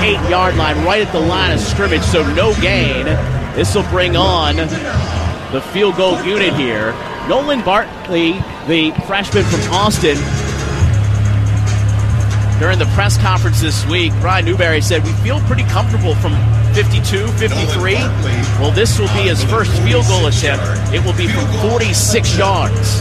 8-yard line, right at the line of scrimmage, so no gain. This will bring on the field goal unit here. Nolan Bartley, the freshman from Austin, during the press conference this week, Brian Newberry said, we feel pretty comfortable from 52, 53. Well, this will be his first field goal attempt. It will be from 46 yards.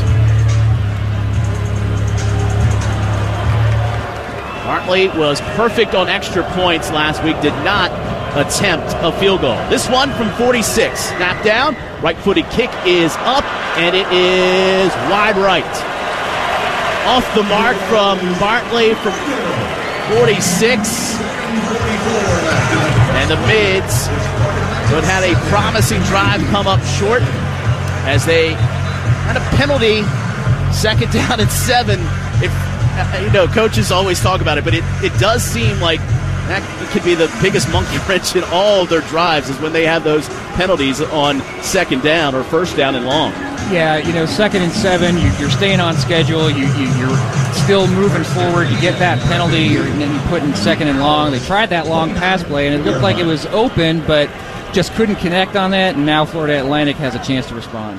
Bartley was perfect on extra points last week, did not attempt a field goal. This one from 46. Snap down, right-footed kick is up, and it is wide right. Off the mark from Bartley from 46. And the Mids, who had had a promising drive, come up short as they had a penalty, 2nd down and 7. Coaches always talk about it, but it does seem like that could be the biggest monkey wrench in all of their drives is when they have those penalties on 2nd down or 1st down and long. Yeah, 2nd and 7, you're staying on schedule, you're still moving forward, you get that penalty, and then you put in 2nd and long. They tried that long pass play, and it looked like it was open, but just couldn't connect on that, and now Florida Atlantic has a chance to respond.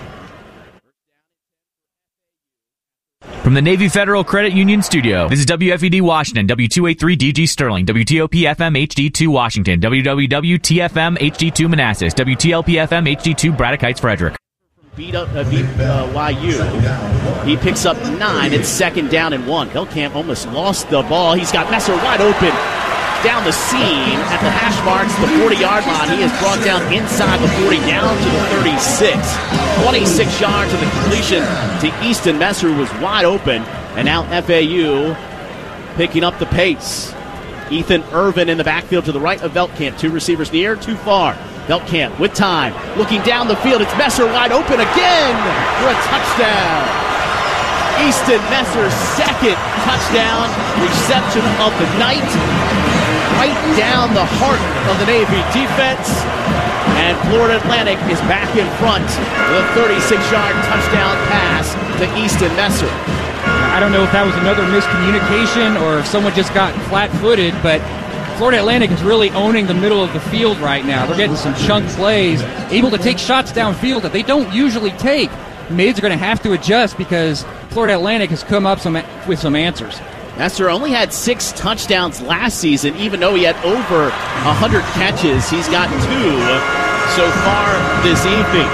From the Navy Federal Credit Union Studio, this is WFED Washington, W283DG Sterling, WTOP-FM HD2 Washington, WWW-TFM HD2 Manassas, WTLP-FM HD2 Braddock Heights Frederick. Beat YU. He picks up 9. It's 2nd down and 1. Hillcamp almost lost the ball. He's got Messer wide open down the seam at the hash marks, the 40-yard line. He is brought down inside the 40, down to the 36. 26 yards of the completion to Easton Messer, who was wide open. And now FAU picking up the pace. Ethan Irvin in the backfield to the right of Veltkamp. 2 receivers near, 2 far. Veltkamp with time, looking down the field. It's Messer wide open again for a touchdown. Easton Messer's 2nd touchdown reception of the night. Right down the heart of the Navy defense. And Florida Atlantic is back in front with a 36-yard touchdown pass to Easton Messer. I don't know if that was another miscommunication or if someone just got flat-footed, but Florida Atlantic is really owning the middle of the field right now. They're getting some chunk plays, able to take shots downfield that they don't usually take. Mids are going to have to adjust because Florida Atlantic has come up with some answers. Messer only had 6 touchdowns last season, even though he had over 100 catches. He's got 2 so far this evening.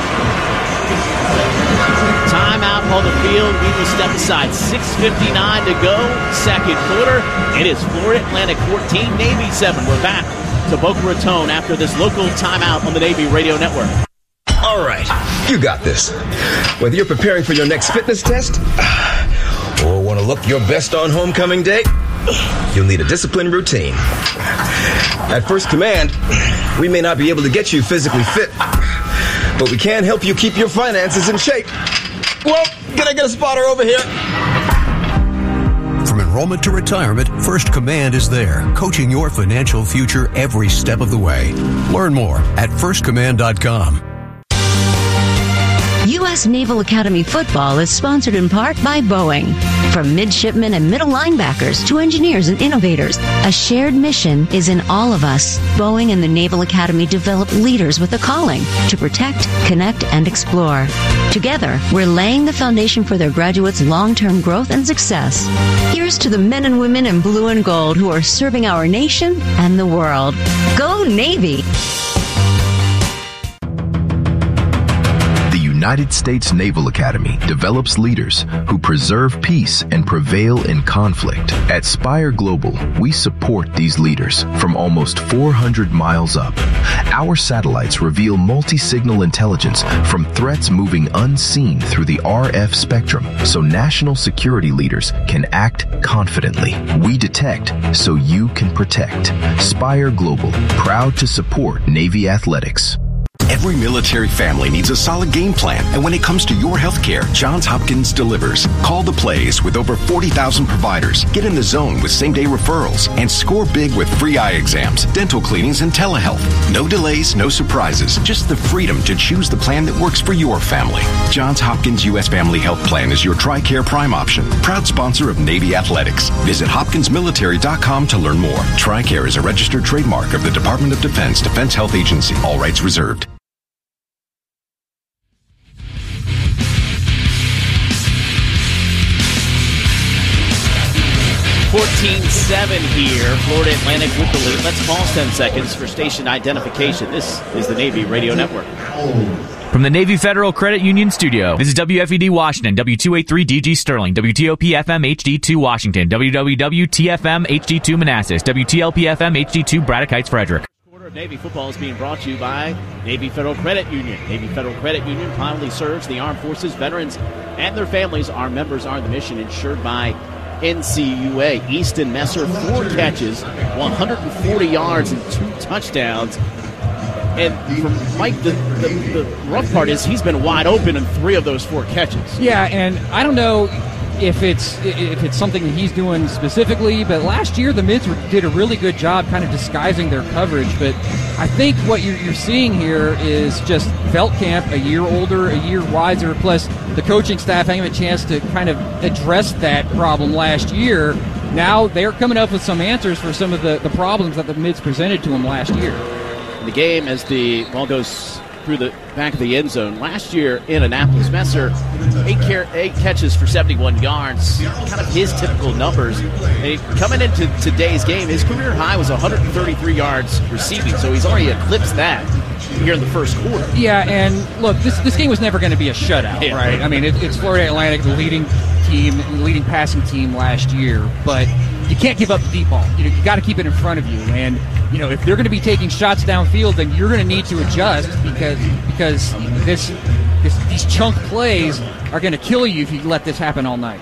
Timeout on the field. We will step aside. 6:59 to go, 2nd quarter. It is Florida Atlantic 14, Navy 7. We're back to Boca Raton after this local timeout on the Navy Radio Network. All right, you got this. Whether you're preparing for your next fitness test or want to look your best on homecoming day, you'll need a disciplined routine. At First Command, we may not be able to get you physically fit, but we can help you keep your finances in shape. Well, can I get a spotter over here? From enrollment to retirement, First Command is there, coaching your financial future every step of the way. Learn more at firstcommand.com. U.S. Naval Academy football is sponsored in part by Boeing. From midshipmen and middle linebackers to engineers and innovators, a shared mission is in all of us. Boeing and the Naval Academy develop leaders with a calling to protect, connect, and explore. Together, we're laying the foundation for their graduates' long-term growth and success. Here's to the men and women in blue and gold who are serving our nation and the world. Go Navy! United States Naval Academy develops leaders who preserve peace and prevail in conflict. At Spire Global, we support these leaders from almost 400 miles up. Our satellites reveal multi-signal intelligence from threats moving unseen through the RF spectrum, so national security leaders can act confidently. We detect so you can protect. Spire Global, proud to support Navy athletics. Every military family needs a solid game plan, and when it comes to your health care, Johns Hopkins delivers. Call the plays with over 40,000 providers. Get in the zone with same-day referrals, and score big with free eye exams, dental cleanings, and telehealth. No delays, no surprises, just the freedom to choose the plan that works for your family. Johns Hopkins U.S. Family Health Plan is your TRICARE Prime option. Proud sponsor of Navy Athletics. Visit hopkinsmilitary.com to learn more. TRICARE is a registered trademark of the Department of Defense, Defense Health Agency. All rights reserved. 14-7 here. Florida Atlantic with the lead. Let's pause 10 seconds for station identification. This is the Navy Radio Network. From the Navy Federal Credit Union Studio, this is WFED Washington, W283DG Sterling, WTOP-FM HD2 Washington, WWW-TFM HD2 Manassas, WTLP-FM HD2 Braddock Heights Frederick. Quarter of Navy football is being brought to you by Navy Federal Credit Union. Navy Federal Credit Union proudly serves the armed forces, veterans, and their families. Our members are the mission, insured by NCUA. Easton Messer, 4 catches, 140 yards, and 2 touchdowns. And for Mike, the rough part is he's been wide open in 3 of those 4 catches. Yeah, and I don't know if it's something that he's doing specifically, but last year the Mids did a really good job kind of disguising their coverage. But I think what you're seeing here is just Veltkamp, a year older, a year wiser, plus the coaching staff having a chance to kind of address that problem last year. Now they're coming up with some answers for some of the problems that the Mids presented to them last year. The game, as the ball goes through the back of the end zone. Last year in Annapolis, Messer, 8 catches for 71 yards, kind of his typical numbers. And coming into today's game, his career high was 133 yards receiving, so he's already eclipsed that here in the first quarter. Yeah, and look, this game was never going to be a shutout, right? I mean, it's Florida Atlantic, the leading passing team last year, but you can't give up the deep ball. You got to keep it in front of you, and if they're going to be taking shots downfield, then you're going to need to adjust because these chunk plays are going to kill you if you let this happen all night.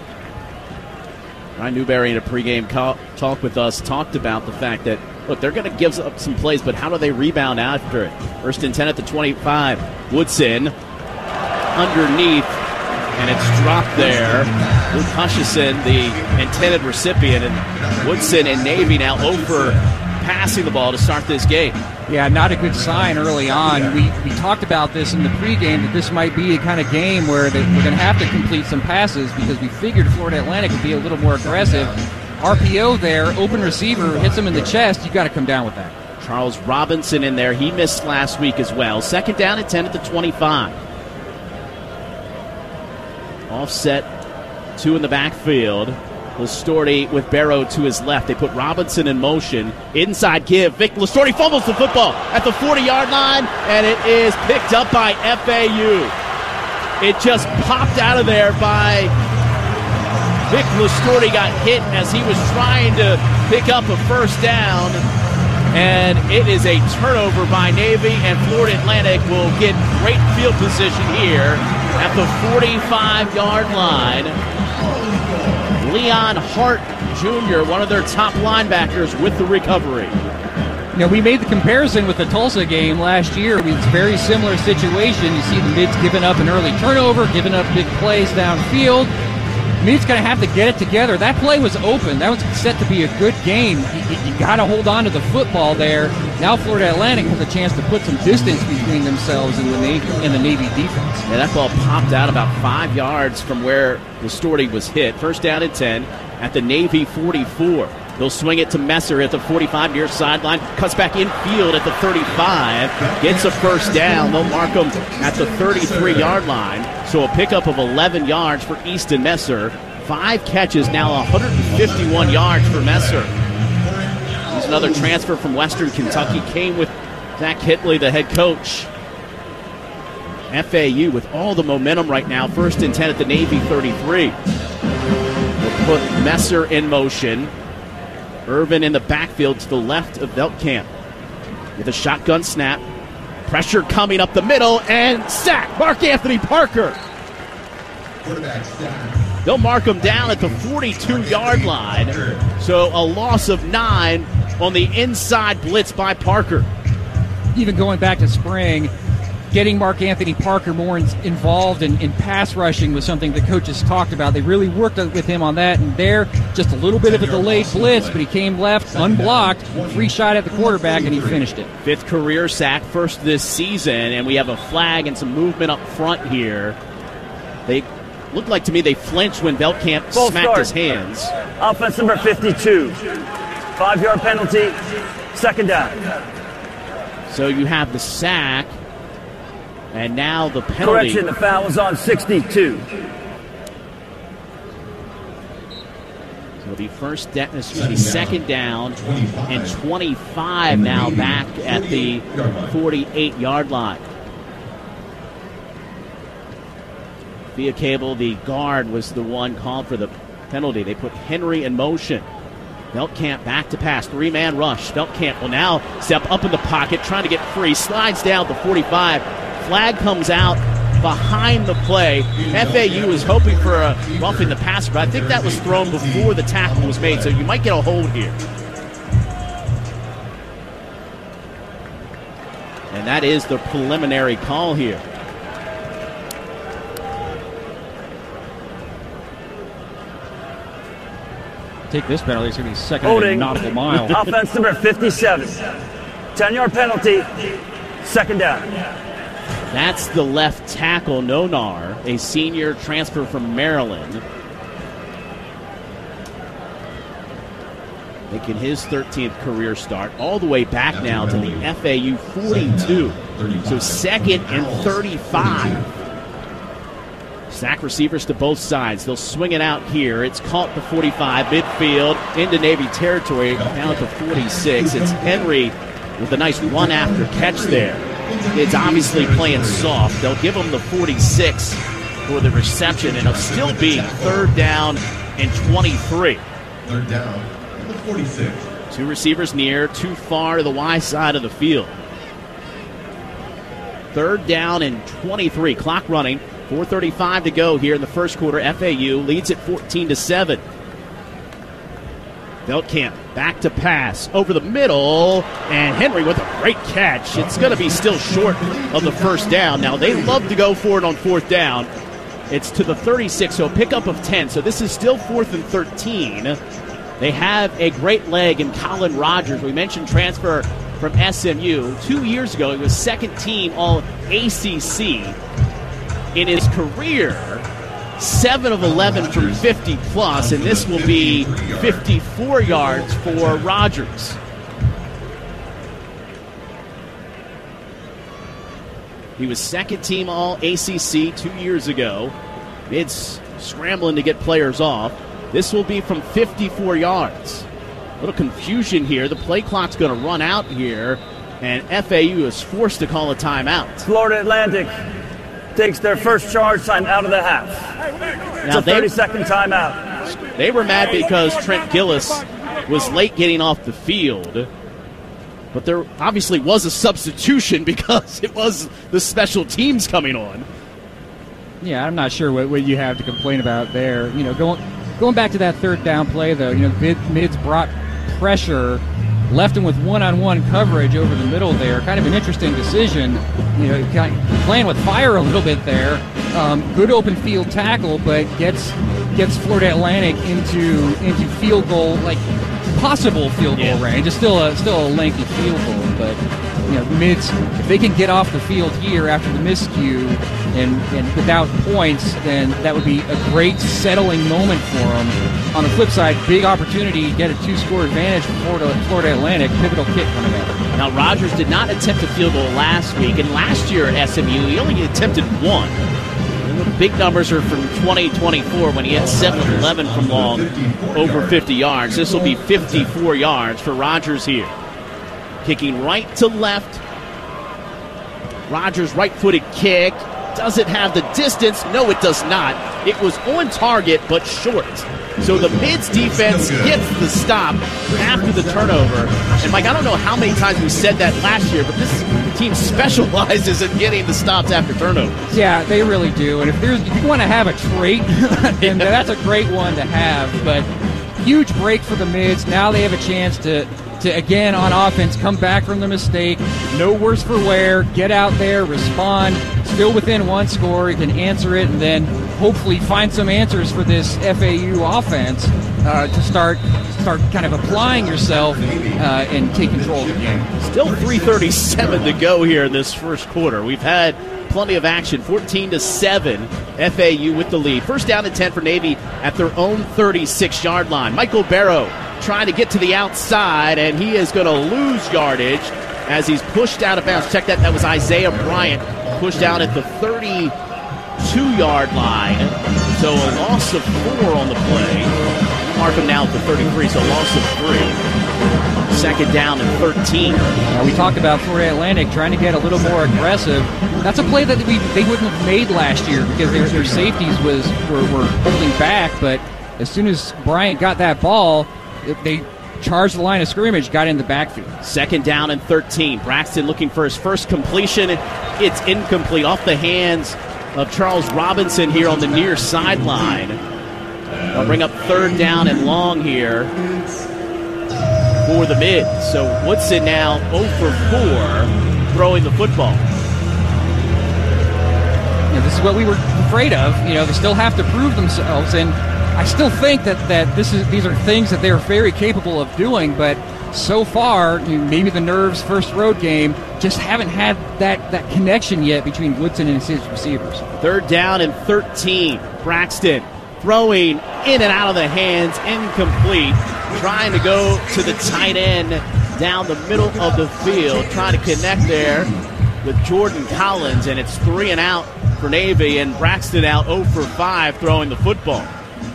Ryan Newberry in a pregame talk with us talked about the fact that, look, they're going to give up some plays, but how do they rebound after it? 1st and 10 at the 25. Woodson underneath, and it's dropped there. Luke Hutchison, the intended recipient, and Woodson and Navy now over passing the ball to start this game. Yeah, not a good sign early on. We talked about this in the pregame, that this might be a kind of game where we're going to have to complete some passes because we figured Florida Atlantic would be a little more aggressive. RPO there, open receiver, hits him in the chest. You've got to come down with that. Charles Robinson in there. He missed last week as well. 2nd down and 10 at the 25. Offset, 2 in the backfield. Lastorti with Barrow to his left. They put Robinson in motion. Inside give. Vic Lastorti fumbles the football at the 40-yard line, and it is picked up by FAU. It just popped out of there by Vic Lastorti. Got hit as he was trying to pick up a first down, and it is a turnover by Navy, and Florida Atlantic will get great field position here at the 45-yard line. Leon Hart Jr., one of their top linebackers, with the recovery. We made the comparison with the Tulsa game last year. It's a very similar situation. You see the Mids giving up an early turnover, giving up big plays downfield. Mids going to have to get it together. That play was open. That was set to be a good game. You got to hold on to the football there. Now Florida Atlantic has a chance to put some distance between themselves and the Navy defense. Yeah, that ball popped out about 5 yards from where Lastorti was hit. 1st down and 10 at the Navy 44. They'll swing it to Messer at the 45 near sideline. Cuts back infield at the 35. Gets a first down. They'll mark him at the 33-yard line. So a pickup of 11 yards for Easton Messer. 5 catches, now 151 yards for Messer. He's another transfer from Western Kentucky. Came with Zach Hitley, the head coach. FAU with all the momentum right now. 1st and 10 at the Navy 33. They'll put Messer in motion. Irvin in the backfield to the left of Veltkamp with a shotgun snap. Pressure coming up the middle, and sack. Mark Anthony Parker. They'll mark him down at the 42-yard line. So a loss of 9 on the inside blitz by Parker. Even going back to spring, getting Mark Anthony Parker more involved in pass rushing was something the coaches talked about. They really worked with him on that, and there, just a little bit of a delayed blitz, but he came left, unblocked, free shot at the quarterback, and he finished it. 5th career sack, first this season, and we have a flag and some movement up front here. They looked like to me they flinched when Veltkamp smacked his hands. Offense number 52. 5-yard penalty, 2nd down. So you have the sack, and now the penalty. Correction, the foul was on 62. So it'll be 2nd down and 25 now back at the 48-yard line. Via Cable, the guard, was the one called for the penalty. They put Henry in motion. Veltkamp back to pass. 3-man rush. Veltkamp will now step up in the pocket, trying to get free. Slides down the 45. Flag comes out behind the play. FAU is hoping for a roughing the passer, but I think that was thrown before the tackle was made, so you might get a hold here. And that is the preliminary call here. Take this penalty, it's going to be second and a nautical mile. Offense number 57. 10-yard penalty, 2nd down. That's the left tackle, Nonar, a senior transfer from Maryland. Making his 13th career start, all the way back now to the FAU 42. So 2nd and 35. Sack receivers to both sides. They'll swing it out here. It's caught the 45, midfield, into Navy territory, down at the 46. It's Henry with a nice run-after catch there. It's obviously playing soft. They'll give him the 46 for the reception, and it'll still be 3rd down and 23. 3rd down and the 46. 2 receivers near, too far to the Y side of the field. 3rd down and 23. Clock running. 4:35 to go here in the first quarter. FAU leads it 14-7. Veltkamp back to pass over the middle, and Henry with a great catch. It's going to be still short of the 1st down. Now, they love to go for it on 4th down. It's to the 36, so a pickup of 10. So this is still 4th and 13. They have a great leg in Colin Rogers. We mentioned transfer from SMU. 2 years ago, he was 2nd team All-ACC. In his career, 7 of 11 from 50-plus, and this will be 54 yards for Rogers. He was 2nd team All-ACC 2 years ago. It's scrambling to get players off. This will be from 54 yards. A little confusion here. The play clock's going to run out here, and FAU is forced to call a timeout. Florida Atlantic takes their first charge time out of the half. It's a 30-second timeout. They were mad because Trent Gillis was late getting off the field. But there obviously was a substitution because it was the special teams coming on. Yeah, I'm not sure what you have to complain about there. You know, going back to that 3rd down play, though, you know, Mids brought pressure, left him with one-on-one coverage over the middle there. Kind of an interesting decision. You know, kind of playing with fire a little bit there. Good open field tackle, but gets Florida Atlantic into field goal, like possible field goal range. It's still a lengthy field goal, but you know, Mids, if they can get off the field here after the miscue and without points, then that would be a great settling moment for them. On the flip side, big opportunity to get a 2-score advantage for Florida Atlantic. Pivotal kick coming up. Now, Rogers did not attempt a field goal last week, and last year at SMU, he only attempted 1. And the big numbers are from 2024 when he had 7 of 11 from long, over 50 yards. This will be 54 yards for Rogers here. Kicking right to left. Rogers' right-footed kick. Does it have the distance? No, it does not. It was on target, but short. So the Mids defense gets the stop after the turnover. And, Mike, I don't know how many times we said that last year, but this team specializes in getting the stops after turnovers. Yeah, they really do. And if you want to have a trait, then that's a great one to have. But huge break for the Mids. Now they have a chance to to, again, on offense, come back from the mistake, no worse for wear, get out there, respond, still within one score, you can answer it, and then hopefully find some answers for this FAU offense to start kind of applying yourself and take control of the game. Still 3:37 to go here in this first quarter. We've had plenty of action, 14-7, FAU with the lead. First down and 10 for Navy at their own 36-yard line. Michael Barrow trying to get to the outside, and he is going to lose yardage as he's pushed out of bounds. Check that. That was Isaiah Bryant pushed out at the 32-yard line. So a loss of 4 on the play. Mark him now at the 33, so a loss of 3. Second down and 13. We talked about Florida Atlantic trying to get a little more aggressive. That's a play that they wouldn't have made last year because their safeties were holding back, but as soon as Bryant got that ball, they charged the line of scrimmage, got in the backfield. Second down and 13. Braxton looking for his first completion. It's incomplete off the hands of Charles Robinson here on the near sideline. They'll bring up third down and long here for the Mid. So Woodson now 0 for 4 throwing the football. This is what we were afraid of. They still have to prove themselves, and I still think that these are things that they're very capable of doing, but so far, maybe the Nerves' first road game just haven't had that connection yet between Woodson and his receivers. Third down and 13. Braxton throwing in and out of the hands, incomplete. Trying to go to the tight end down the middle of the field, trying to connect there with Jordan Collins, and it's 3 and out for Navy, and Braxton out 0 for 5 throwing the football.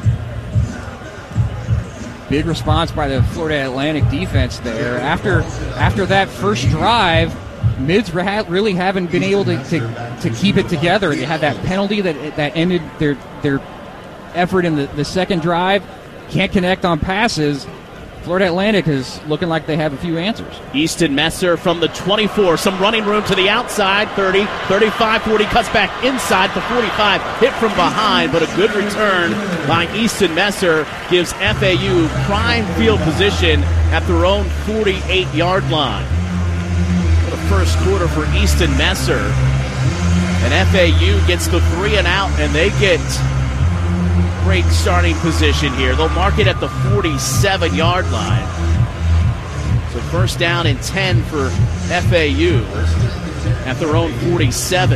Big response by the Florida Atlantic defense there. After that first drive, Mids really haven't been able to keep it together. They had that penalty that ended their effort in the second drive. Can't connect on passes. Florida Atlantic is looking like they have a few answers. Easton Messer from the 24. Some running room to the outside. 30, 35, 40. Cuts back inside the 45. Hit from behind, but a good return by Easton Messer gives FAU prime field position at their own 48-yard line. For the first quarter for Easton Messer. And FAU gets the 3 and out, and they get great starting position here. They'll mark it at the 47-yard line. So first down and 10 for FAU at their own 47.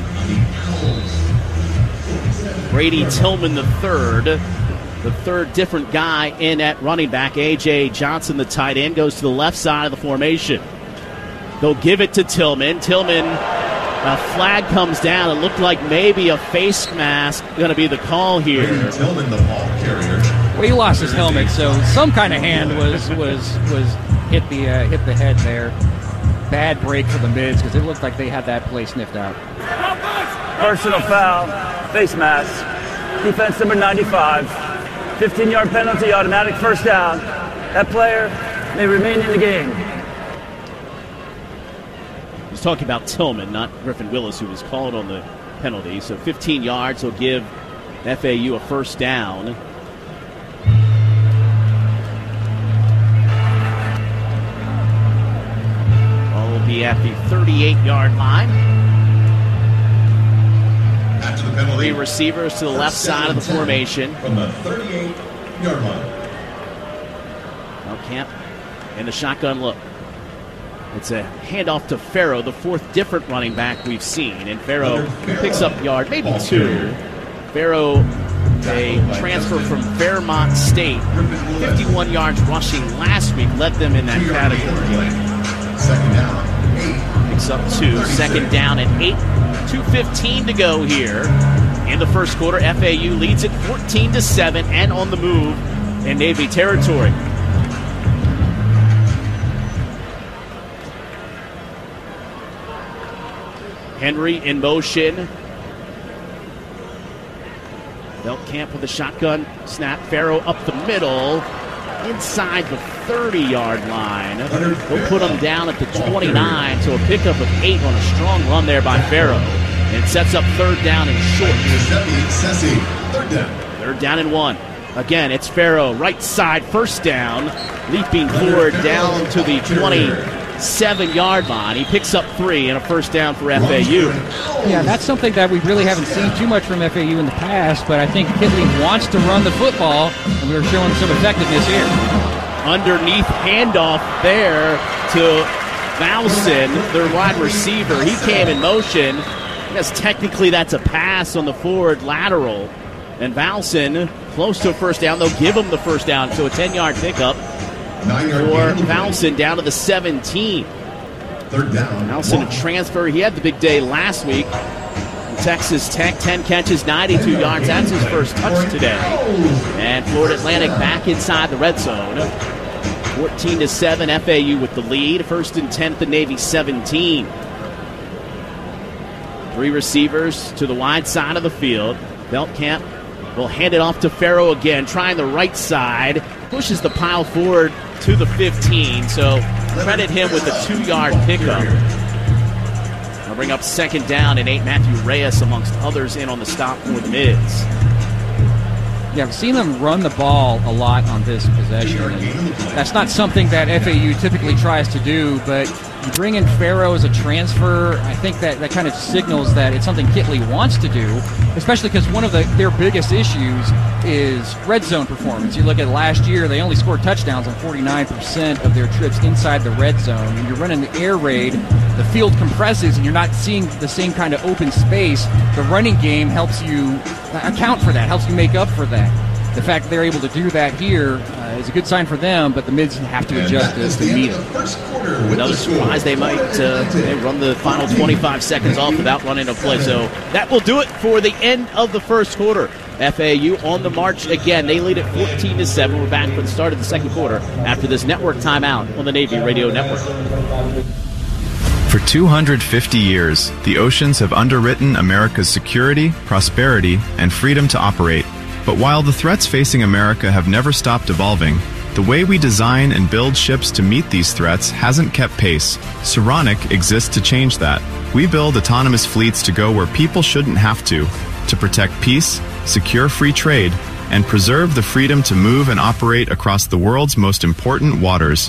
Brady Tillman the third different guy in at running back. A.J. Johnson, the tight end, goes to the left side of the formation. They'll give it to Tillman. A flag comes down. It looked like maybe a face mask going to be the call here. Tillman, the ball carrier. Well, he lost his helmet, so some kind of hand was hit the head there. Bad break for the Mids because it looked like they had that play sniffed out. Personal foul, face mask. Defense number 95. 15-yard penalty, automatic first down. That player may remain in the game. He's talking about Tillman, not Griffin Willis, who was called on the penalty. So 15 yards will give FAU a first down. Ball will be at the 38-yard line. Back to the penalty. 3 receivers to the left side of the formation. From the 38-yard line. Camp in the shotgun look. It's a handoff to Farrow, the 4th different running back we've seen. And Farrow picks up yard, maybe 2. Farrow, a transfer from Fairmont State. 51 yards rushing last week, led them in that category. Second down, 8. Picks up 2. Second down and 8. 2:15 to go here in the first quarter. FAU leads it 14-7 and on the move in Navy territory. Henry in motion. Beltcamp with a shotgun snap. Farrow up the middle. Inside the 30-yard line. They'll put him down at the 29. So a pickup of 8 on a strong run there by Farrow. And sets up third down and short. Third down. Third down and 1. Again, it's Farrow, right side, first down, leaping forward down to the 27-yard line. He picks up 3 and a first down for FAU. Yeah, that's something that we really haven't seen too much from FAU in the past, but I think Kitley wants to run the football, and we're showing some effectiveness here. Underneath handoff there to Valson, their wide receiver. He came in motion. I guess technically that's a pass on the forward lateral. And Valson, close to a first down. They'll give him the first down, so a 10-yard pickup for Valson down to the 17. Third down. Valson, a transfer. He had the big day last week. Texas Tech, 10 catches, 92 yards. That's his first touch today. And Florida Atlantic back inside the red zone. 14-7, FAU with the lead. First and 10th, the Navy 17. 3 receivers to the wide side of the field. Beltkamp will hand it off to Farrow again, trying the right side. Pushes the pile forward to the 15, so credit him with a 2-yard pickup. I'll bring up second down and 8. Matthew Reyes amongst others in on the stop for the Mids. Yeah, I've seen them run the ball a lot on this possession. That's not something that FAU typically tries to do, but you bring in Farrow as a transfer. I think that kind of signals that it's something Kitley wants to do, especially because one of their biggest issues is red zone performance. You look at last year, they only scored touchdowns on 49% of their trips inside the red zone. When you're running the air raid, the field compresses and you're not seeing the same kind of open space. The running game helps you account for that, helps you make up for that. The fact that they're able to do that here is a good sign for them, but the Mids have to adjust to meet them. Another surprise, they might run the final 25 seconds off without running a play. So that will do it for the end of the first quarter. FAU on the march again. They lead at 14-7. We're back for the start of the second quarter after this network timeout on the Navy Radio Network. For 250 years, the oceans have underwritten America's security, prosperity, and freedom to operate. But while the threats facing America have never stopped evolving, the way we design and build ships to meet these threats hasn't kept pace. Saronic exists to change that. We build autonomous fleets to go where people shouldn't have to protect peace, secure free trade, and preserve the freedom to move and operate across the world's most important waters.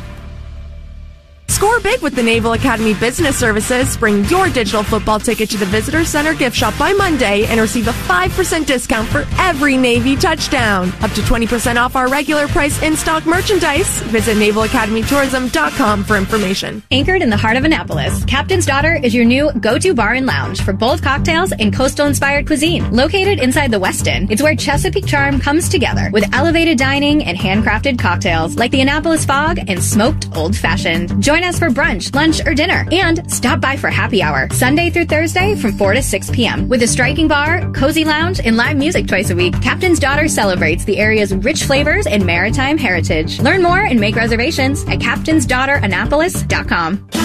Score big with the Naval Academy Business Services. Bring your digital football ticket to the Visitor Center gift shop by Monday and receive a 5% discount for every Navy touchdown. Up to 20% off our regular price in-stock merchandise. Visit NavalAcademyTourism.com for information. Anchored in the heart of Annapolis, Captain's Daughter is your new go-to bar and lounge for bold cocktails and coastal-inspired cuisine. Located inside the Westin, it's where Chesapeake charm comes together with elevated dining and handcrafted cocktails like the Annapolis Fog and smoked old-fashioned. Join us for brunch, lunch, or dinner, and stop by for happy hour, Sunday through Thursday from 4 to 6 p.m. With a striking bar, cozy lounge, and live music twice a week, Captain's Daughter celebrates the area's rich flavors and maritime heritage. Learn more and make reservations at captainsdaughterannapolis.com.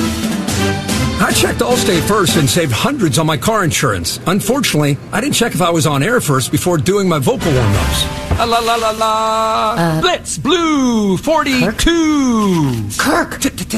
I checked Allstate first and saved hundreds on my car insurance. Unfortunately, I didn't check if I was on air first before doing my vocal warm-ups. La la la la la. Blitz Blue 42. Kirk.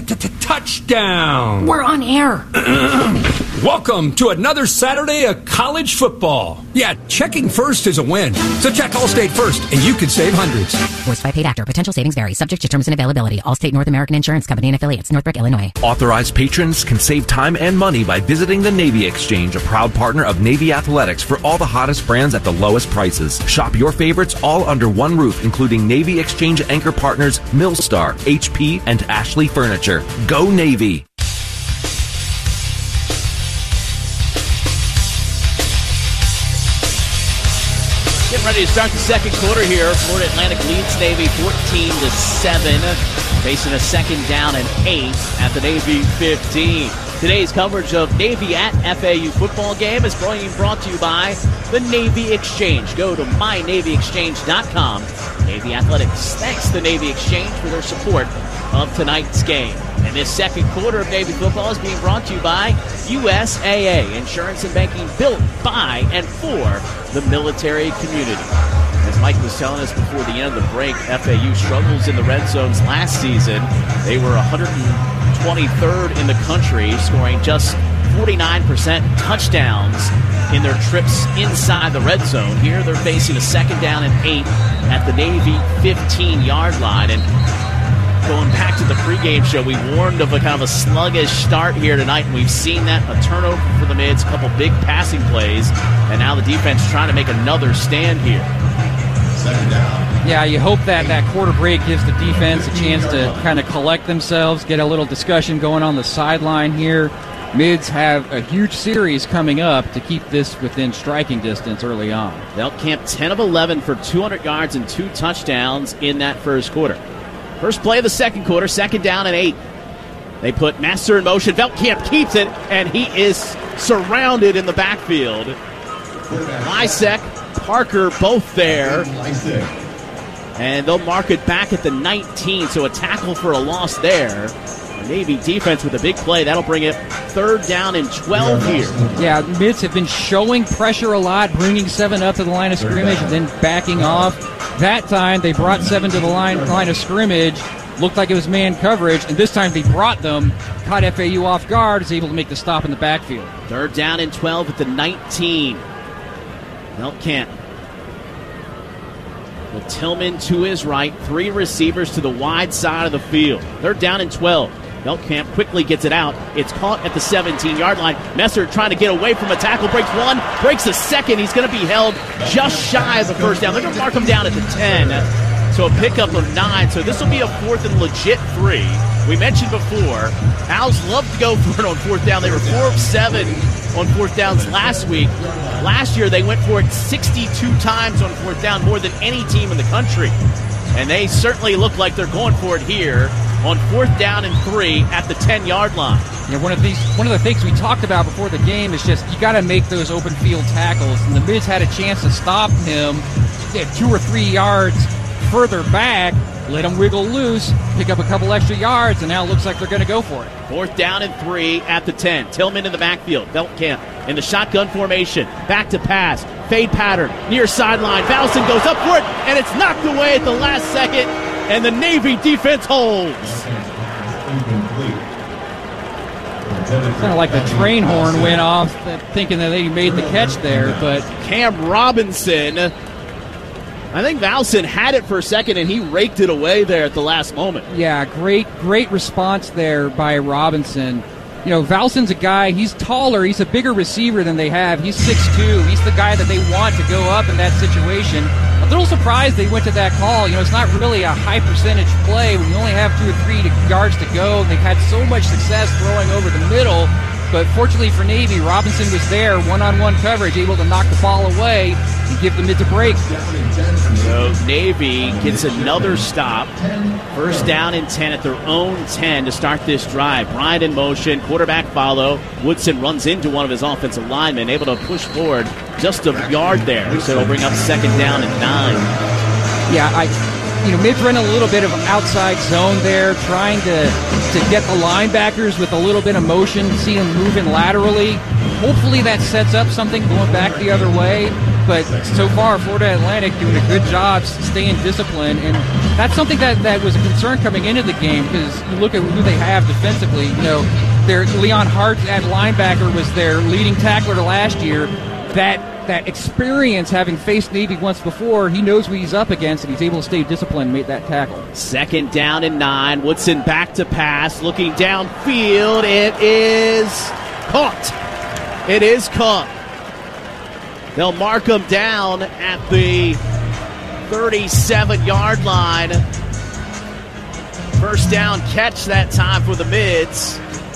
Touchdown. We're on air. Welcome to another Saturday of college football. Yeah, checking first is a win. So check Allstate first and you could save hundreds. Voiced by paid actor. Potential savings vary. Subject to terms and availability. Allstate North American Insurance Company and affiliates. Northbrook, Illinois. Authorized patrons can save time and money by visiting the Navy Exchange, a proud partner of Navy Athletics for all the hottest brands at the lowest prices. Shop your favorites all under one roof, including Navy Exchange anchor partners Millstar, HP, and Ashley Furniture. Go Navy! Getting ready to start the second quarter here. Florida Atlantic leads Navy 14-7, facing a second down and 8 at the Navy 15. Today's coverage of Navy at FAU football game is being brought to you by the Navy Exchange. Go to mynavyexchange.com. Navy Athletics thanks the Navy Exchange for their support of tonight's game. And this second quarter of Navy football is being brought to you by USAA, insurance and banking built by and for the military community. As Mike was telling us before the end of the break, FAU struggles in the red zones last season. They were 123rd in the country, scoring just 49% touchdowns in their trips inside the red zone. Here they're facing a 2nd down and 8 at the Navy 15-yard line. And going back to the pregame show, we warned of a kind of a sluggish start here tonight, and we've seen that. A turnover for the Mids, a couple big passing plays, and now the defense trying to make another stand here. 2nd down. Yeah, you hope that that quarter break gives the defense a chance to kind of collect themselves, get a little discussion going on the sideline here. Mids have a huge series coming up to keep this within striking distance early on. Beltcamp 10 of 11 for 200 yards and 2 touchdowns in that first quarter. First play of the second quarter, 2nd down and 8. They put Messer in motion. Beltcamp keeps it, and he is surrounded in the backfield. Lysek, Parker, both there. And they'll mark it back at the 19, so a tackle for a loss there. Navy defense with a big play. That'll bring it 3rd down and 12 here. Yeah, Mids have been showing pressure a lot, bringing 7 up to the line of scrimmage and then backing off. That time they brought 7 to the line of scrimmage. Looked like it was man coverage, and this time they brought them, caught FAU off guard, is able to make the stop in the backfield. 3rd down and 12 at the 19. Beltcamp. With Tillman to his right, 3 receivers to the wide side of the field. 3rd down and 12. Beltcamp quickly gets it out. It's caught at the 17-yard line. Messer trying to get away from a tackle. Breaks 1, breaks the 2nd. He's going to be held just shy of the 1st down. They're going to mark him down at the 10. So a pickup of 9. So this will be a 4th and legit 3. We mentioned before, Owls love to go for it on 4th down. They were 4 of 7 on 4th downs last week. Last year they went for it 62 times on 4th down, more than any team in the country. And they certainly look like they're going for it here on 4th down and 3 at the 10-yard line. Yeah, one of the things we talked about before the game is just you got to make those open field tackles. And the Mids had a chance to stop him. They had 2 or 3 yards further back, let him wiggle loose, pick up a couple extra yards, and now it looks like they're going to go for it. 4th down and 3 at the 10. Tillman in the backfield. Beltcamp in the shotgun formation. Back to pass. Fade pattern. Near sideline. Valson goes up for it, and it's knocked away at the last second, and the Navy defense holds. Kind of like the train horn went off, thinking that they made the catch there, but Cam Robinson, I think Valson had it for a second, and he raked it away there at the last moment. Yeah, great response there by Robinson. You know, Valson's a guy, he's taller, he's a bigger receiver than they have. He's 6'2", he's the guy that they want to go up in that situation. A little surprised they went to that call. You know, it's not really a high percentage play when you only have 2 or 3 yards to go. They've had so much success throwing over the middle. But fortunately for Navy, Robinson was there, one-on-one coverage, able to knock the ball away and give the Mids a break. So Navy gets another stop. 1st down and 10 at their own 10 to start this drive. Bryant in motion, quarterback follow. Woodson runs into one of his offensive linemen, able to push forward just a yard there. So it'll bring up 2nd down and 9. Yeah, Mids run a little bit of outside zone there, trying to get the linebackers with a little bit of motion, see them moving laterally. Hopefully that sets up something going back the other way. But so far, Florida Atlantic doing a good job staying disciplined. And that's something that was a concern coming into the game, because you look at who they have defensively. You know, Leon Hart at linebacker was their leading tackler last year. That experience, having faced Navy once before, he knows what he's up against, and he's able to stay disciplined and make that tackle. 2nd down and 9. Woodson back to pass, looking downfield. It is caught. It is caught. They'll mark him down at the 37-yard line. 1st down catch that time for the Mids.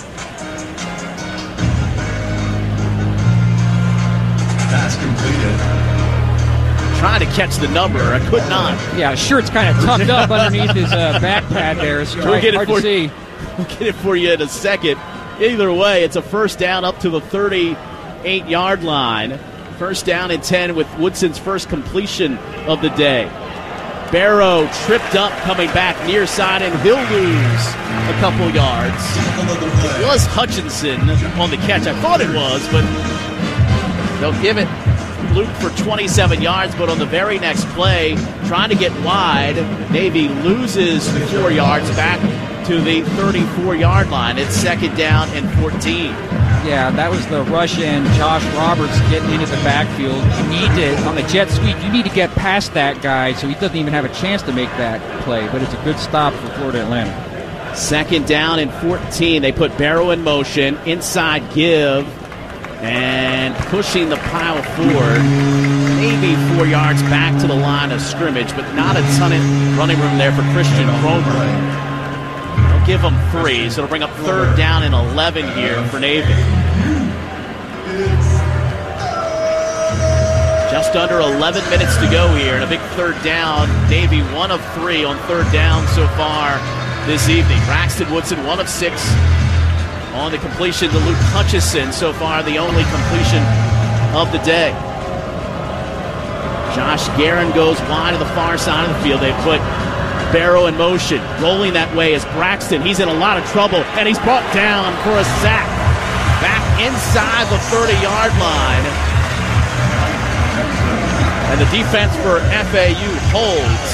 Pass completed. Trying to catch the number. I could not. Yeah, shirt's kind of tucked up underneath his back pad there. It's hard to see. We'll get it for you in a second. Either way, it's a 1st down up to the 38-yard line. 1st down and 10 with Woodson's first completion of the day. Barrow tripped up coming back near side, and he'll lose a couple yards. It was Hutchinson on the catch. I thought it was, but they'll give it Luke for 27 yards, but on the very next play, trying to get wide, Navy loses 4 yards back to the 34-yard line. It's 2nd down and 14. Yeah, that was the rush in. Josh Roberts getting into the backfield. You need to, on the jet sweep, you need to get past that guy so he doesn't even have a chance to make that play. But it's a good stop for Florida Atlantic. 2nd down and 14. They put Barrow in motion. Inside give. And pushing the pile forward. Maybe 4 yards back to the line of scrimmage, but not a ton of running room there for Christian Romer. They'll give them 3, so it'll bring up 3rd down and 11 here for Navy. Just under 11 minutes to go here, and a big 3rd down. Navy 1 of 3 on 3rd down so far this evening. Braxton Woodson 1 of 6 on the completion to Luke Hutchison. So far, the only completion of the day. Josh Guerin goes wide to the far side of the field. They put Barrow in motion. Rolling that way is Braxton. He's in a lot of trouble, and he's brought down for a sack. Back inside the 30-yard line. And the defense for FAU holds.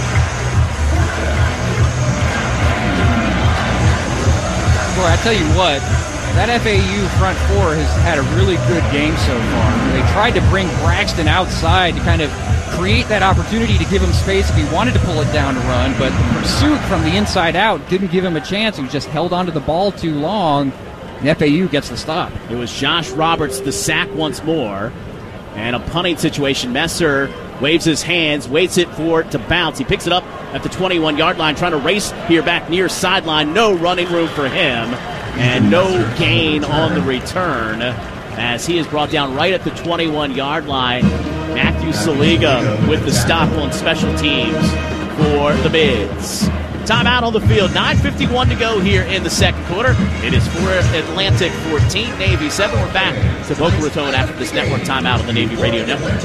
Boy, I tell you what, that FAU front 4 has had a really good game so far. They tried to bring Braxton outside to kind of create that opportunity to give him space if he wanted to pull it down to run, but the pursuit from the inside out didn't give him a chance. He just held onto the ball too long, and FAU gets the stop. It was Josh Roberts the sack once more, and a punting situation. Messer waves his hands, waits it for it to bounce. He picks it up at the 21-yard line, trying to race here back near sideline. No running room for him, and no gain on the return as he is brought down right at the 21-yard line. Matthew Saliga with the stop on special teams for the Mids. Timeout on the field. 9:51 to go here in the second quarter. It is Florida Atlantic 14, Navy 7. We're back to Boca Raton after this network timeout on the Navy Radio Network.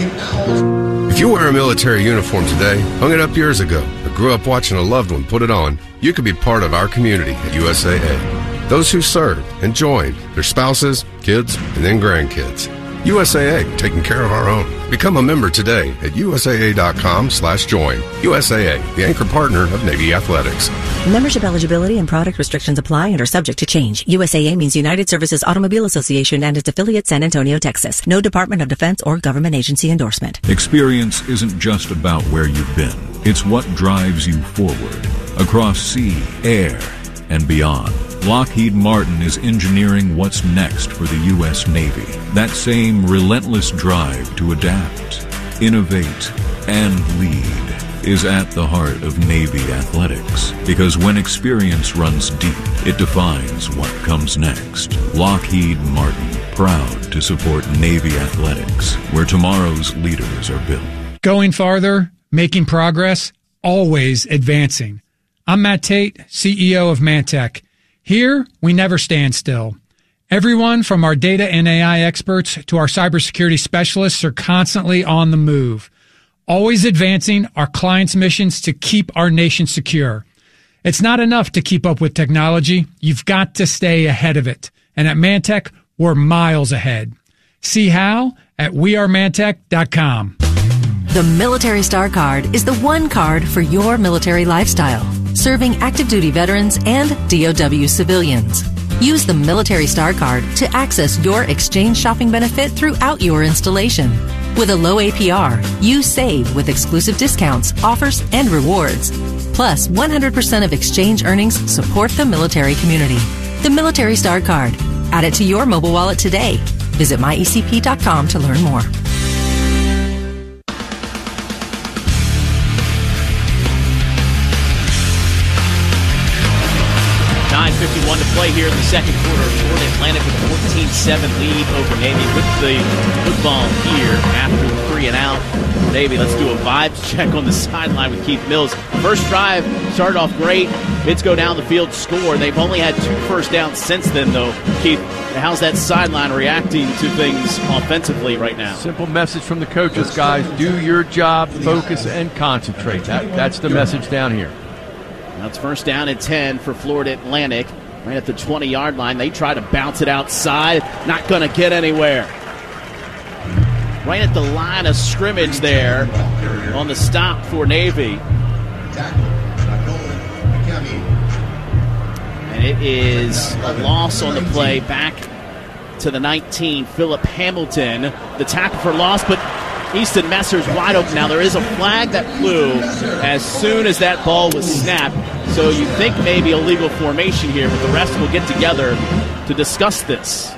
If you wear a military uniform today, hung it up years ago, or grew up watching a loved one put it on, you could be part of our community at USAA. Those who served and joined, their spouses, kids, and then grandkids. USAA, taking care of our own. Become a member today at USAA.com/join. USAA, the anchor partner of Navy Athletics. Membership eligibility and product restrictions apply and are subject to change. USAA means United Services Automobile Association and its affiliate San Antonio, Texas. No Department of Defense or government agency endorsement. Experience isn't just about where you've been. It's what drives you forward. Across sea, air, and beyond. Lockheed Martin is engineering what's next for the U.S. Navy. That same relentless drive to adapt, innovate, and lead is at the heart of Navy athletics. Because when experience runs deep, it defines what comes next. Lockheed Martin, proud to support Navy athletics, where tomorrow's leaders are built. Going farther, making progress, always advancing. I'm Matt Tate, CEO of Mantech. Here, we never stand still. Everyone from our data and AI experts to our cybersecurity specialists are constantly on the move, always advancing our clients' missions to keep our nation secure. It's not enough to keep up with technology. You've got to stay ahead of it. And at Mantech, we're miles ahead. See how at wearemantech.com. The Military Star Card is the one card for your military lifestyle, serving active duty veterans and DOW civilians. Use the Military Star Card to access your exchange shopping benefit throughout your installation. With a low APR, you save with exclusive discounts, offers, and rewards. Plus, 100% of exchange earnings support the military community. The Military Star Card. Add it to your mobile wallet today. Visit myecp.com to learn more. 9:51 to play here in the second quarter. Florida Atlantic with a 14-7 lead over Navy with the football here after 3 and out. Navy, let's do a vibes check on the sideline with Keith Mills. First drive started off great. Mids go down the field, score. They've only had 2 first downs since then, though. Keith, how's that sideline reacting to things offensively right now? Simple message from the coaches, guys. Do your job, focus, and concentrate. That's the message down here. That's first down and 10 for Florida Atlantic. Right at the 20-yard line. They try to bounce it outside. Not going to get anywhere. Right at the line of scrimmage there on the stop for Navy. And it is a loss on the play back to the 19, Philip Hamilton. The tackle for loss, but Easton Messer's wide open. Now there is a flag that flew as soon as that ball was snapped. So you think maybe illegal formation here, but the refs will get together to discuss this.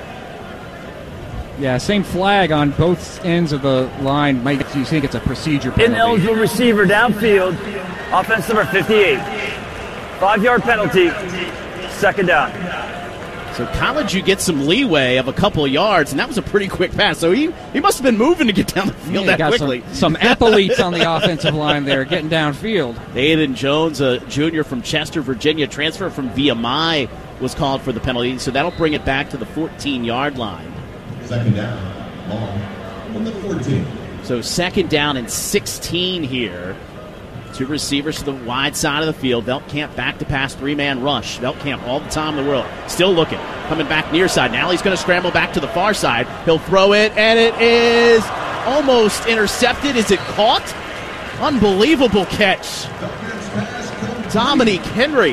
Yeah, same flag on both ends of the line. Might you think it's a procedure penalty. Ineligible receiver downfield, offense number 58. 5-yard penalty, second down. So College, you get some leeway of a couple of yards, and that was a pretty quick pass. So he must have been moving to get down the field that quickly. Some athletes on the offensive line there getting downfield. Aiden Jones, a junior from Chester, Virginia, transfer from VMI, was called for the penalty. So that'll bring it back to the 14-yard line. Second down, long, from the 14. So second down and 16 here. Two receivers to the wide side of the field. Veltkamp back to pass, three-man rush. Veltkamp all the time in the world. Still looking. Coming back near side. Now he's going to scramble back to the far side. He'll throw it, and it is almost intercepted. Is it caught? Unbelievable catch. Dominique Henry.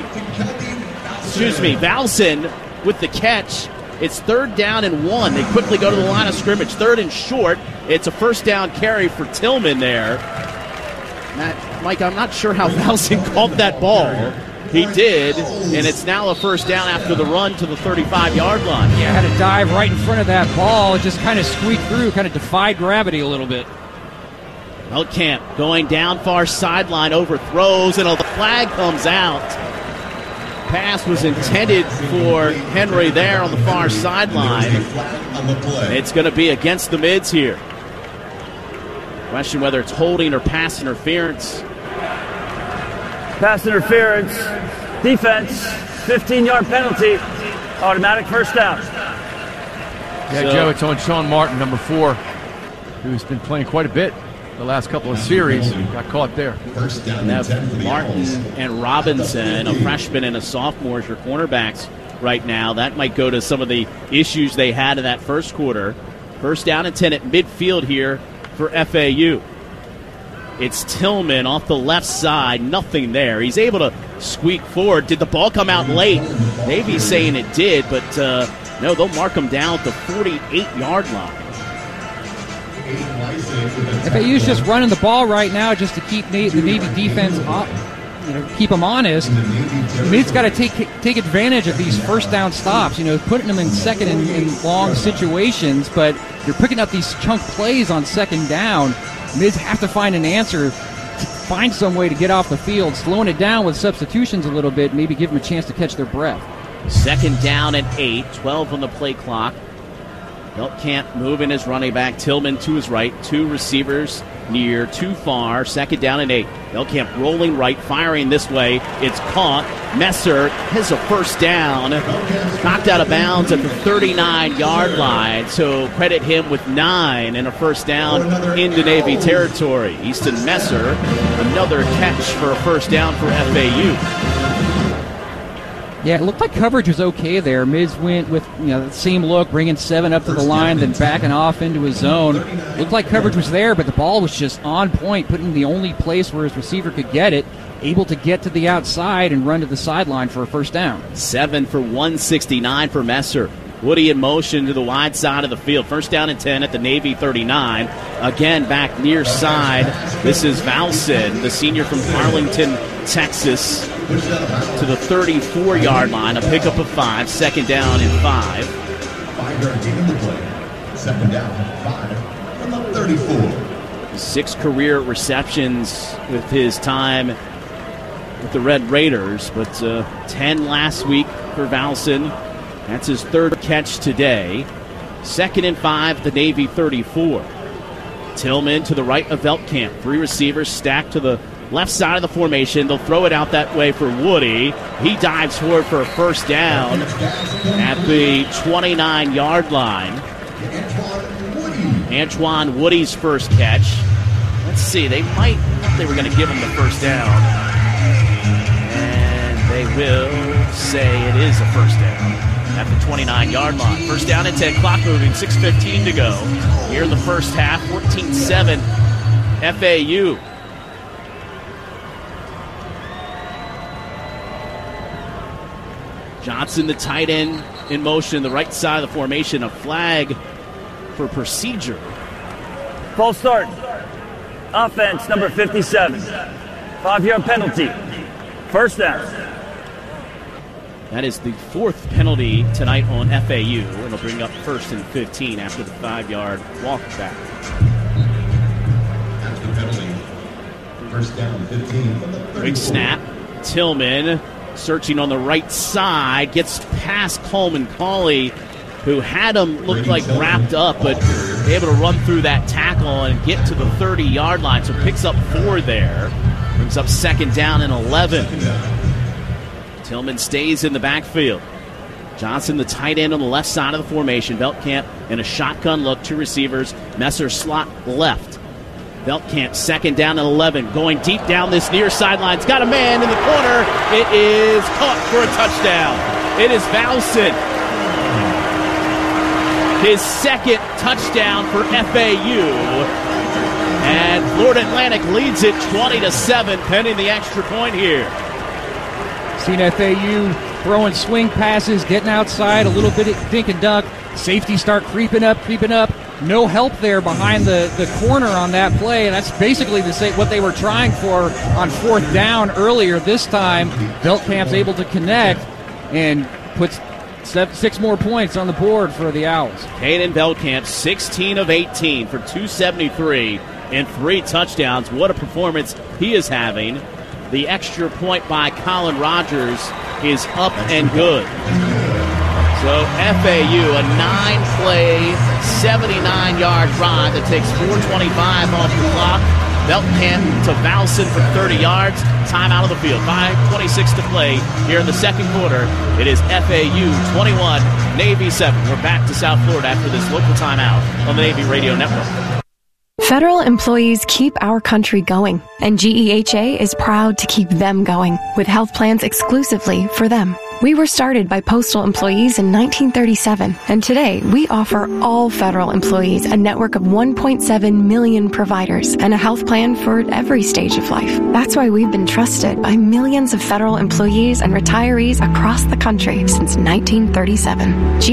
Valson with the catch. It's third down and 1. They quickly go to the line of scrimmage. Third and short. It's a first down carry for Tillman there. Mike, I'm not sure how Valson caught that ball. He did, and it's now a first down after the run to the 35-yard line. Yeah, had to dive right in front of that ball. It just kind of squeaked through, kind of defied gravity a little bit. Veltkamp going down far sideline, overthrows, and the flag comes out. Pass was intended for Henry there on the far sideline. It's going to be against the mids here. Question whether it's holding or pass interference. Pass interference, defense, 15-yard penalty, automatic first down. Yeah, Joe, it's on Sean Martin, number 4, who's been playing quite a bit the last couple of series. Got caught there. And that's Martin and Robinson, a freshman and a sophomore, as your cornerbacks right now. That might go to some of the issues they had in that first quarter. First down and 10 at midfield here for FAU. It's Tillman off the left side. Nothing there. He's able to squeak forward. Did the ball come out late? Maybe saying it did, but no, they'll mark him down at the 48-yard line. FAU's just running the ball right now just to keep the Navy defense up, keep them honest. Mid's got to take advantage of these first down stops, putting them in second and in long situations, but you're picking up these chunk plays on second down. Mids have to find an answer, find some way to get off the field, slowing it down with substitutions a little bit, maybe give them a chance to catch their breath. Second down and 8, 12 on the play clock. Veltkamp moving his running back. Tillman to his right. Two receivers near, too far. Second down and 8. Veltkamp rolling right, firing this way. It's caught. Messer has a first down. Knocked out of bounds at the 39-yard line. So credit him with 9 and a first down into Navy territory. Easton Messer, another catch for a first down for FAU. Yeah, it looked like coverage was okay there. Mids went with the same look, bringing 7 up to the line, then backing off into his zone. Looked like coverage was there, but the ball was just on point, put in the only place where his receiver could get it, able to get to the outside and run to the sideline for a first down. 7 for 169 for Messer. Woody in motion to the wide side of the field. First down and 10 at the Navy 39. Again, back near side. This is Valson, the senior from Arlington, Texas, to the 34-yard line. A pickup of 5. Second down and 5. 5-yard gain in the play. Second down, 5 from the 34. 6 career receptions with his time with the Red Raiders, but 10 last week for Valson. That's his third catch today. Second and 5, the Navy 34. Tillman to the right of Veltkamp. 3 receivers stacked to the left side of the formation. They'll throw it out that way for Woody. He dives forward for a first down at the 29-yard line. Antoine Woody's first catch. Let's see, they were going to give him the first down. And they will say it is a first down at the 29-yard line. First down and 10, clock moving, 6:15 to go. Here in the first half, 14-7 FAU. Johnson, the tight end in motion, the right side of the formation. A flag for procedure. False start. Offense, number 57. 5-yard penalty. First down. That is the 4th penalty tonight on FAU. It'll bring up 1st and 15 after the 5-yard walk back. First down, 15 from the 34. Big snap. Tillman searching on the right side. Gets past Coleman Cauley, who had him look like wrapped up, but able to run through that tackle and get to the 30-yard line. So picks up 4 there. Brings up 2nd down and 11. Tillman stays in the backfield. Johnson, the tight end on the left side of the formation. Veltkamp in a shotgun look. 2 receivers. Messer slot left. Veltkamp, 2nd down and 11. Going deep down this near sideline. It's got a man in the corner. It is caught for a touchdown. It is Valson. His 2nd touchdown for FAU. And Florida Atlantic leads it 20-7, pending the extra point here. Seen FAU throwing swing passes, getting outside, a little bit of dink and dunk. Safety start creeping up. No help there behind the corner on that play, and that's basically what they were trying for on 4th down earlier. This time, Veltkamp's able to connect and puts 6 more points on the board for the Owls. Caden Veltkamp, 16 of 18 for 273 and 3 touchdowns. What a performance he is having. The extra point by Colin Rogers is up and good. So FAU, a 9-play, 79-yard drive that takes 4:25 off the clock. Veltkamp to Valson for 30 yards. Time out of the field. 5:26 to play here in the 2nd quarter. It is FAU 21, Navy 7. We're back to South Florida after this local timeout on the Navy Radio Network. Federal employees keep our country going, and GEHA is proud to keep them going with health plans exclusively for them. We were started by postal employees in 1937, and today we offer all federal employees a network of 1.7 million providers and a health plan for every stage of life. That's why we've been trusted by millions of federal employees and retirees across the country since 1937.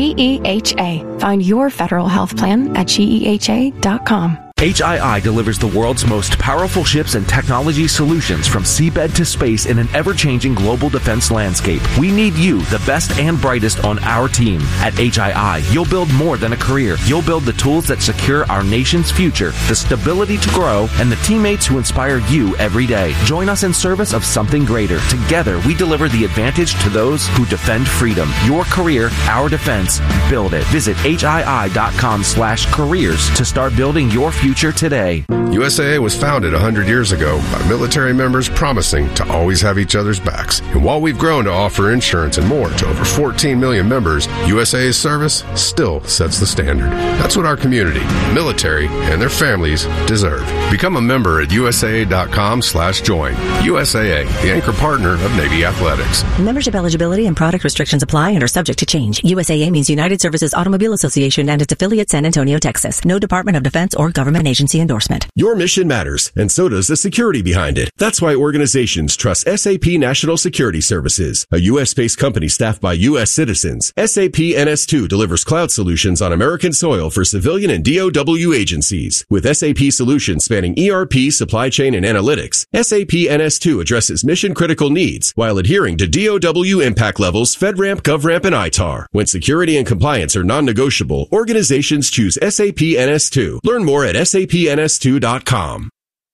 GEHA. Find your federal health plan at GEHA.com. HII delivers the world's most powerful ships and technology solutions from seabed to space in an ever-changing global defense landscape. We need you, the best and brightest, on our team. At HII, you'll build more than a career. You'll build the tools that secure our nation's future, the stability to grow, and the teammates who inspire you every day. Join us in service of something greater. Together, we deliver the advantage to those who defend freedom. Your career, our defense. Build it. Visit HII.com/careers to start building your future today. USAA was founded 100 years ago by military members promising to always have each other's backs. And while we've grown to offer insurance and more to over 14 million members, USAA's service still sets the standard. That's what our community, military, and their families deserve. Become a member at USAA.com/join. USAA, the anchor partner of Navy Athletics. Membership eligibility and product restrictions apply and are subject to change. USAA means United Services Automobile Association and its affiliate San Antonio, Texas. No Department of Defense or government agency endorsement. Your mission matters, and so does the security behind it. That's why organizations trust SAP National Security Services, a U.S.-based company staffed by U.S. citizens. SAP NS2 delivers cloud solutions on American soil for civilian and DOW agencies. With SAP solutions spanning ERP, supply chain, and analytics, SAP NS2 addresses mission-critical needs while adhering to DOW impact levels FedRAMP, GovRAMP, and ITAR. When security and compliance are non-negotiable, organizations choose SAP NS2. Learn more at sapns2.com.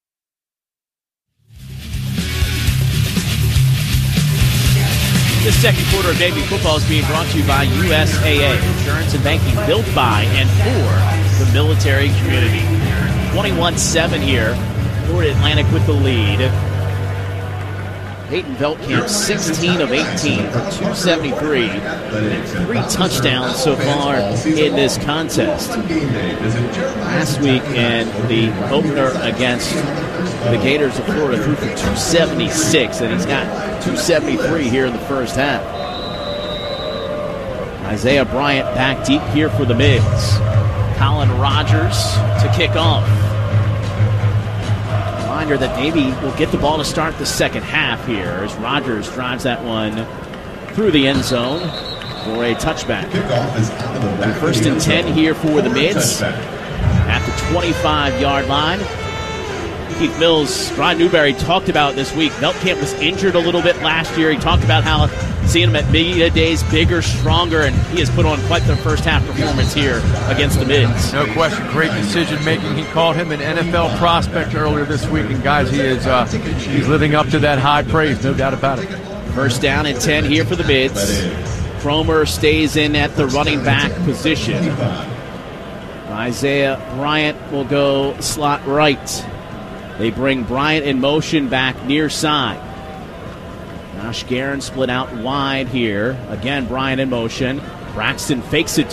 This 2nd quarter of Navy football is being brought to you by USAA, insurance and banking built by and for the military community. 21-7 here. Florida Atlantic with the lead. Peyton Veltkamp, 16 of 18 for 273 and 3 touchdowns so far in this contest. Last week in the opener against the Gators of Florida, threw for 276, and he's got 273 here in the first half. Isaiah Bryant back deep here for the Migs. Colin Rogers to kick off. Reminder that Navy will get the ball to start the second half here as Rogers drives that one through the end zone. for a touchback. Kickoff is out of the back. First and 10 here for the Mids at the 25-yard line. Keith Mills, Ryan Newberry talked about this week. Meltcamp was injured a little bit last year. He talked about how seeing him at media days, bigger, stronger, and he has put on quite the first half performance here against the Mids. No question, great decision making. He called him an NFL prospect earlier this week, and guys, he's living up to that high praise, no doubt about it. First down and 10 here for the Mids. Cromer stays in at the running back position. Isaiah Bryant will go slot right. They bring Bryant in motion back near side. Josh Guerin split out wide here. Again, Bryant in motion. Braxton fakes it